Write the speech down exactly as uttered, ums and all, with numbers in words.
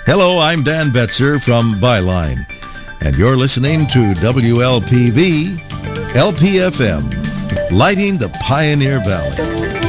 Hello, I'm Dan Betzer from Byline, and you're listening to W L P V, L P F M, lighting the Pioneer Valley.